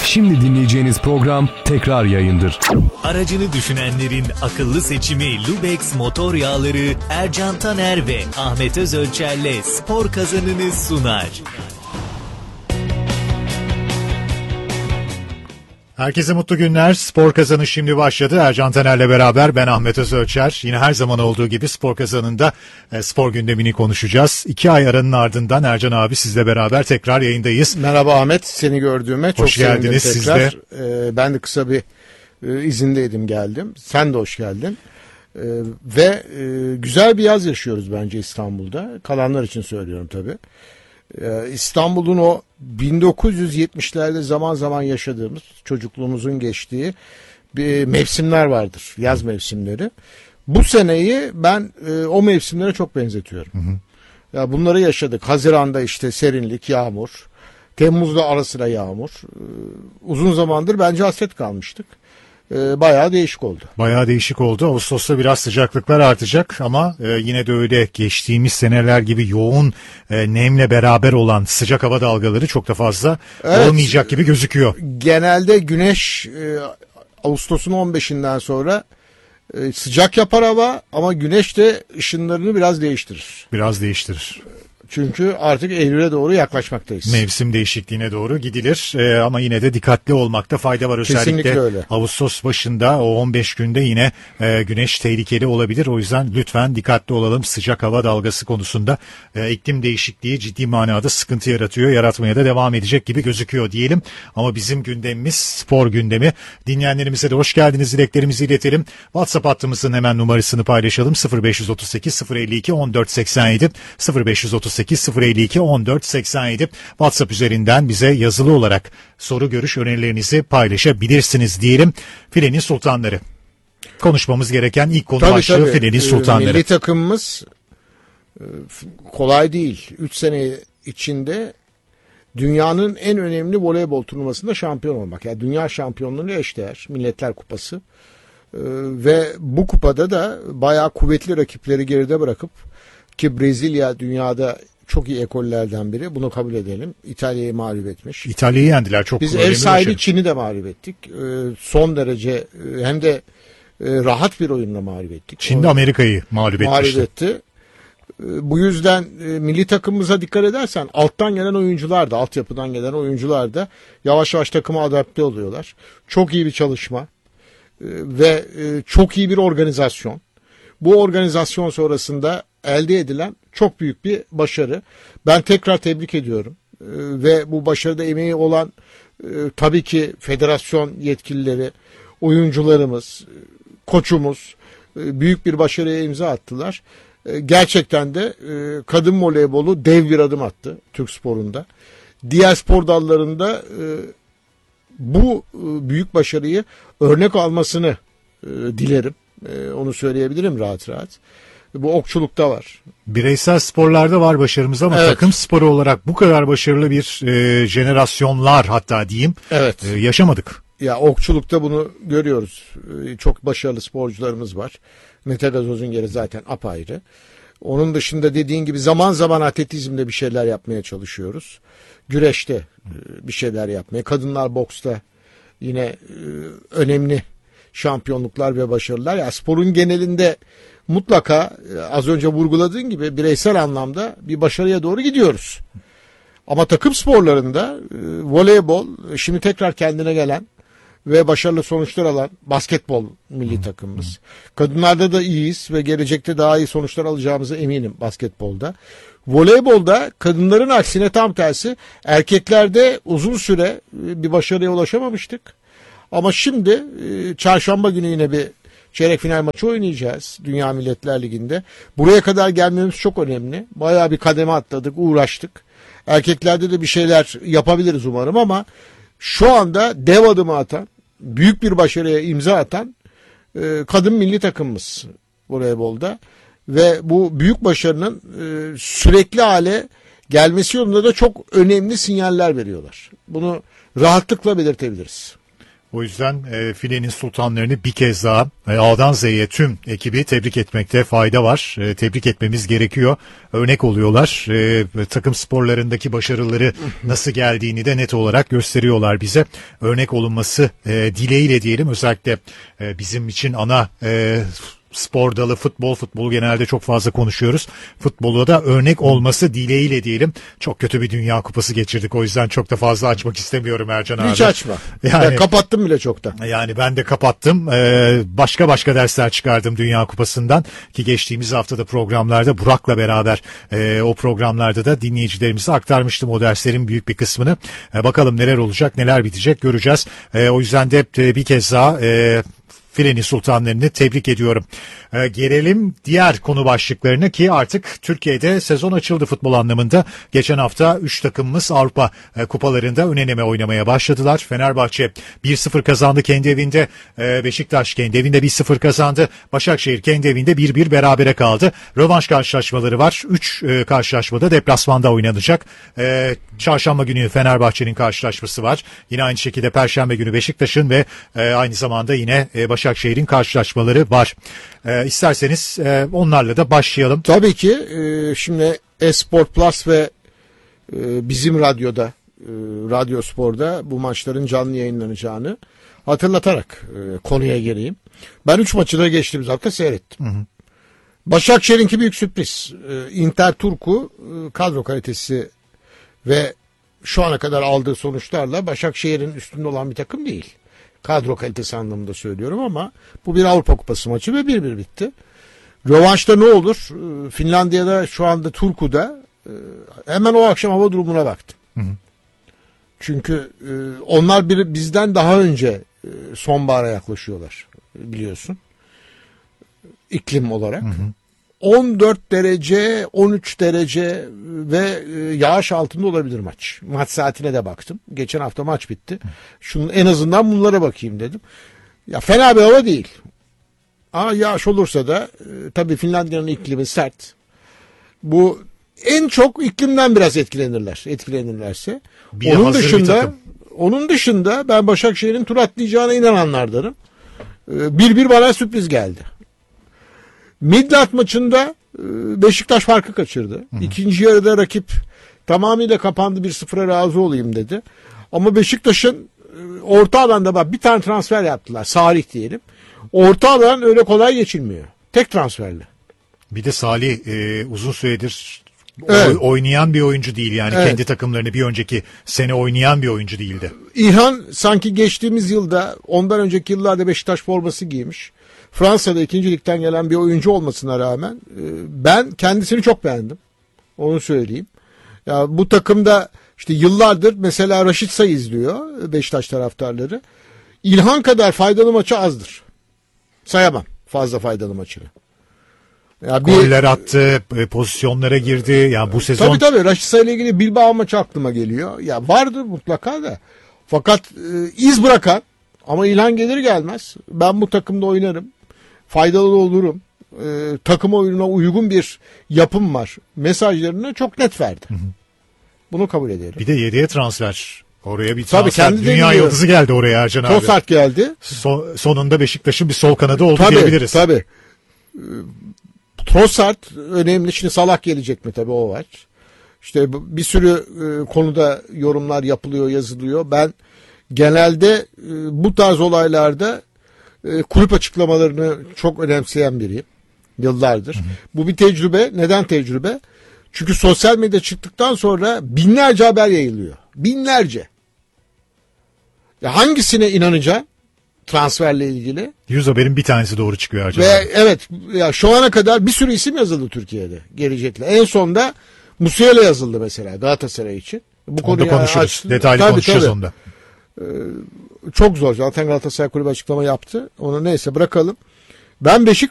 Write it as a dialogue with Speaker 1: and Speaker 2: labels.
Speaker 1: Şimdi dinleyeceğiniz program tekrar yayındır.
Speaker 2: Aracını düşünenlerin akıllı seçimi Lubex motor yağları Ercan Taner ve Ahmet Özölçer'le spor kazanını sunar.
Speaker 3: Herkese mutlu günler. Spor Kazanı şimdi başladı. Ercan Taner'le beraber ben Ahmet Özölçer. Yine her zaman olduğu gibi Spor Kazanı'nda spor gündemini konuşacağız. 2 ay aranın ardından Ercan abi sizle beraber tekrar yayındayız.
Speaker 4: Merhaba Ahmet, seni gördüğüme çok sevindim tekrar.
Speaker 3: Hoş geldiniz siz de.
Speaker 4: Ben de kısa bir izindeydim, geldim. Sen de hoş geldin. Ve güzel bir yaz yaşıyoruz bence İstanbul'da. Kalanlar için söylüyorum tabii. İstanbul'un o 1970'lerde zaman zaman yaşadığımız, çocukluğumuzun geçtiği bir mevsimler vardır. Yaz mevsimleri. Bu seneyi ben o mevsimlere çok benzetiyorum. Ya bunları yaşadık. Haziran'da işte serinlik, yağmur. Temmuz'da ara sıra yağmur. Uzun zamandır bence hasret kalmıştık. Bayağı değişik oldu.
Speaker 3: Bayağı değişik oldu. Ağustos'ta biraz sıcaklıklar artacak ama yine de öyle geçtiğimiz seneler gibi yoğun nemle beraber olan sıcak hava dalgaları çok da fazla olmayacak gibi gözüküyor.
Speaker 4: Genelde güneş Ağustos'un 15'inden sonra sıcak yapar hava, ama güneş de ışınlarını biraz değiştirir.
Speaker 3: Biraz değiştirir.
Speaker 4: Çünkü artık Eylül'e doğru yaklaşmaktayız.
Speaker 3: Mevsim değişikliğine doğru gidilir ama yine de dikkatli olmakta fayda var.
Speaker 4: Kesinlikle
Speaker 3: Özellikle
Speaker 4: öyle.
Speaker 3: Ağustos başında o 15 günde yine güneş tehlikeli olabilir. O yüzden lütfen dikkatli olalım. Sıcak hava dalgası konusunda iklim değişikliği ciddi manada sıkıntı yaratıyor. Yaratmaya da devam edecek gibi gözüküyor diyelim. Ama bizim gündemimiz spor gündemi. Dinleyenlerimize de hoş geldiniz dileklerimizi iletelim. WhatsApp hattımızın hemen numarasını paylaşalım. 0538 052 1487 0538 052 1487 WhatsApp üzerinden bize yazılı olarak soru, görüş, önerilerinizi paylaşabilirsiniz diyelim. Filenin sultanları. Konuşmamız gereken ilk konu başlığı filenin sultanları.
Speaker 4: Milli takımımız kolay değil. 3 sene içinde dünyanın en önemli voleybol turnuvasında şampiyon olmak. Yani dünya şampiyonluğuyla eşdeğer. Milletler Kupası. Ve bu kupada da bayağı kuvvetli rakipleri geride bırakıp, ki Brezilya dünyada çok iyi ekollerden biri. Bunu kabul edelim. İtalya'yı mağlup etmiş.
Speaker 3: İtalya'yı yendiler. Çok
Speaker 4: biz ev sahibi Çin'i de mağlup ettik. Son derece hem de rahat bir oyunla mağlup ettik.
Speaker 3: Çin de Amerika'yı mağlup
Speaker 4: etti. Bu yüzden milli takımımıza dikkat edersen alttan gelen oyuncular da, altyapıdan gelen oyuncular da yavaş yavaş takıma adapte oluyorlar. Çok iyi bir çalışma ve çok iyi bir organizasyon. Bu organizasyon sonrasında elde edilen çok büyük bir başarı. Ben tekrar tebrik ediyorum. Ve bu başarıda emeği olan tabii ki federasyon yetkilileri, oyuncularımız, koçumuz büyük bir başarıya imza attılar. Gerçekten de kadın voleybolu dev bir adım attı Türk sporunda. Diğer spor dallarında bu büyük başarıyı örnek almasını dilerim. Onu söyleyebilirim rahat rahat. Bu okçulukta var.
Speaker 3: Bireysel sporlarda var başarımız ama takım sporu olarak bu kadar başarılı bir jenerasyonlar hatta diyeyim yaşamadık.
Speaker 4: Ya okçulukta bunu görüyoruz. Çok başarılı sporcularımız var. Mete Gazoz'un zaten apayrı. Onun dışında dediğin gibi zaman zaman atletizmde bir şeyler yapmaya çalışıyoruz. Güreşte bir şeyler yapmaya. Kadınlar boksta yine önemli şampiyonluklar ve başarılar. Ya sporun genelinde mutlaka az önce vurguladığın gibi bireysel anlamda bir başarıya doğru gidiyoruz. Ama takım sporlarında voleybol şimdi tekrar kendine gelen ve başarılı sonuçlar alan basketbol milli takımımız. Kadınlarda da iyiyiz ve gelecekte daha iyi sonuçlar alacağımıza eminim basketbolda. Voleybolda kadınların aksine tam tersi, erkeklerde uzun süre bir başarıya ulaşamamıştık. Ama şimdi çarşamba günü yine bir çeyrek final maçı oynayacağız Dünya Milletler Ligi'nde. Buraya kadar gelmemiz çok önemli. Bayağı bir kademe atladık, uğraştık. Erkeklerde de bir şeyler yapabiliriz umarım, ama şu anda dev adımı atan, büyük bir başarıya imza atan kadın milli takımımız voleybolda. Ve bu büyük başarının sürekli hale gelmesi yolunda da çok önemli sinyaller veriyorlar. Bunu rahatlıkla belirtebiliriz.
Speaker 3: O yüzden filenin sultanlarını bir kez daha A'dan Z'ye tüm ekibi tebrik etmekte fayda var. Tebrik etmemiz gerekiyor. Örnek oluyorlar. Takım sporlarındaki başarıları nasıl geldiğini de net olarak gösteriyorlar bize. Örnek olunması dileğiyle diyelim. Özellikle bizim için ana spor dalı futbolu genelde çok fazla konuşuyoruz. Futbolu da örnek olması dileğiyle diyelim. Çok kötü bir Dünya Kupası geçirdik. O yüzden çok da fazla açmak istemiyorum Ercan abi.
Speaker 4: Hiç açma.
Speaker 3: Yani,
Speaker 4: Ben kapattım bile çoktan.
Speaker 3: Yani ben de kapattım. Başka dersler çıkardım Dünya Kupası'ndan. Ki geçtiğimiz haftada programlarda Burak'la beraber o programlarda da dinleyicilerimize aktarmıştım o derslerin büyük bir kısmını. Bakalım neler olacak, neler bitecek göreceğiz. O yüzden de bir kez daha filenin sultanlarını tebrik ediyorum. Gelelim diğer konu başlıklarına ki artık Türkiye'de sezon açıldı futbol anlamında. Geçen hafta 3 takımımız Avrupa kupalarında ön eleme oynamaya başladılar. Fenerbahçe 1-0 kazandı kendi evinde. Beşiktaş kendi evinde 1-0 kazandı. Başakşehir kendi evinde 1-1 berabere kaldı. Rövanş karşılaşmaları var. 3 karşılaşmada deplasmanda oynanacak. Çarşamba günü Fenerbahçe'nin karşılaşması var. Yine aynı şekilde Perşembe günü Beşiktaş'ın ve aynı zamanda yine Başakşehir'in karşılaşmaları var. İsterseniz onlarla da başlayalım.
Speaker 4: Tabii ki şimdi Esport Plus ve bizim radyoda, Radyo Spor'da bu maçların canlı yayınlanacağını hatırlatarak konuya gireyim. Ben 3 maçı da geçtiğimiz hafta seyrettim. Başakşehir'inki büyük sürpriz. Inter Turku kadro kalitesi ve şu ana kadar aldığı sonuçlarla Başakşehir'in üstünde olan bir takım değil. Kadro kalitesi anlamında söylüyorum ama bu bir Avrupa Kupası maçı ve 1-1 bitti. Rövanşta ne olur? Finlandiya'da şu anda Turku'da hemen o akşam hava durumuna baktım. Çünkü onlar bizden daha önce sonbahara yaklaşıyorlar biliyorsun. İklim olarak. 14 derece, 13 derece ve yağış altında olabilir maç. Maç saatine de baktım. Geçen hafta maç bitti. Şunun en azından bunlara bakayım dedim. Ya fena bir hava değil. Ama yağış olursa da tabii Finlandiya'nın iklimi sert. Bu en çok iklimden biraz etkilenirlerse. Onun dışında ben Başakşehir'in tur atlayacağına inananlardanım. 1-1 bana sürpriz geldi. Midland maçında Beşiktaş farkı kaçırdı. İkinci yarıda rakip tamamıyla kapandı 1-0'a razı olayım dedi. Ama Beşiktaş'ın orta alanda bir tane transfer yaptılar. Salih diyelim. Orta alan öyle kolay geçilmiyor. Tek transferle.
Speaker 3: Bir de Salih uzun süredir
Speaker 4: evet.
Speaker 3: oynayan bir oyuncu değil yani
Speaker 4: evet.
Speaker 3: Kendi takımlarını bir önceki sene oynayan bir oyuncu değildi.
Speaker 4: İlhan sanki geçtiğimiz yılda ondan önceki yıllarda Beşiktaş forması giymiş. Fransa'da 2. ligden gelen bir oyuncu olmasına rağmen ben kendisini çok beğendim. Onu söyleyeyim. Ya bu takımda işte yıllardır mesela Raşitsa izliyor Beşiktaş taraftarları. İlhan kadar faydalı maçı azdır. Sayamam fazla faydalı maçını. Ya
Speaker 3: Goller attı, pozisyonlara girdi. Ya bu sezon
Speaker 4: Tabii Raşitsa ile ilgili Bilbao maçı aklıma geliyor. Ya vardı mutlaka da. Fakat iz bırakan ama İlhan gelir gelmez ben bu takımda oynarım. Faydalı olurum. Takım oyununa uygun bir yapım var. Mesajlarını çok net verdi. Bunu kabul ederim.
Speaker 3: Bir de 7'ye transfer. Oraya bir
Speaker 4: Tabii,
Speaker 3: transfer. Dünya yıldızı geldi oraya Ercan abi.
Speaker 4: Trossard geldi.
Speaker 3: Sonunda Beşiktaş'ın bir sol kanadı oldu diyebiliriz.
Speaker 4: Tabii. Trossard önemli. Şimdi Salah gelecek mi tabii o var. İşte bir sürü konuda yorumlar yapılıyor, yazılıyor. Ben genelde bu tarz olaylarda kulüp açıklamalarını çok önemseyen biriyim. Yıllardır. Bu bir tecrübe. Neden tecrübe? Çünkü sosyal medya çıktıktan sonra binlerce haber yayılıyor. Binlerce. Ya hangisine inanacaksın? Transferle ilgili.
Speaker 3: 100 haberin bir tanesi doğru çıkıyor Ercan
Speaker 4: Ve
Speaker 3: abi.
Speaker 4: evet ya şu ana kadar bir sürü isim yazıldı Türkiye'de gelecekler. En sonda Musiala yazıldı mesela Galatasaray için. Bu
Speaker 3: Onu da konuşuruz. Detaylı konuşacağız onda.
Speaker 4: Çok zor. Zaten Galatasaray Kulübü açıklama yaptı. Onu neyse bırakalım. Ben